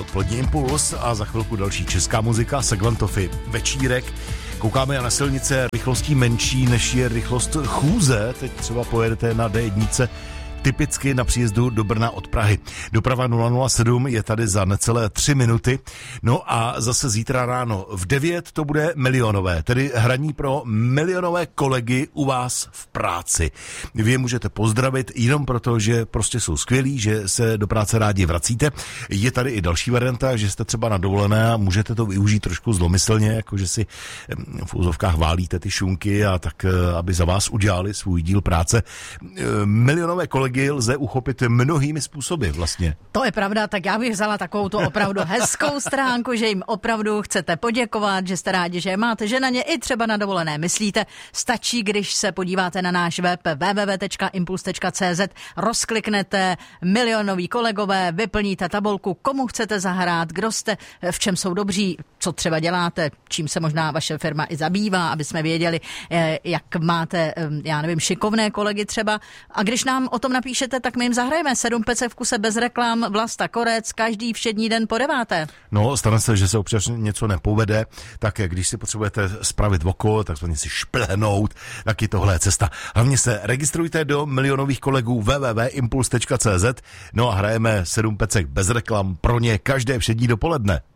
odpolední Impuls a za chvilku další česká muzika, Segvantofy, Večírek. Koukáme na silnice rychlostí menší, než je rychlost chůze. Teď třeba pojedete na D1, typicky na příjezdu do Brna od Prahy. Doprava 007 je tady za necelé 3 minuty. No a zase zítra ráno v 9 to bude milionové, tedy hraní pro milionové kolegy u vás v práci. Vy je můžete pozdravit jenom proto, že prostě jsou skvělí, že se do práce rádi vracíte. Je tady i další varianta, že jste třeba na dovolené a můžete to využít trošku zlomyslně, jako že si v úzovkách válíte ty šunky a tak, aby za vás udělali svůj díl práce. Milionové kolegy lze uchopit mnohými způsoby vlastně. To je pravda, tak já bych vzala takovou tu opravdu hezkou stránku, že jim opravdu chcete poděkovat, že jste rádi, že je máte, že na ně i třeba na dovolené myslíte. Stačí, když se podíváte na náš web www.impuls.cz, rozkliknete milionoví kolegové, vyplníte tabulku, komu chcete zahrát, kdo jste, v čem jsou dobří, co třeba děláte, čím se možná vaše firma i zabývá, aby jsme věděli, jak máte, já nevím, šikovné kolegy třeba. A když nám o tom napíšete, tak my jim zahrajeme 7 pece v kuse bez reklam, Vlasta Korec, každý všední den po 9. No, stane se, že se občas něco nepovede, tak když si potřebujete spravit oko, takzvaně si šplhnout, tak je tohle cesta. Hlavně se registrujte do milionových kolegů www.impuls.cz, no a hrajeme 7 pecek bez reklam pro ně každé všední dopoledne.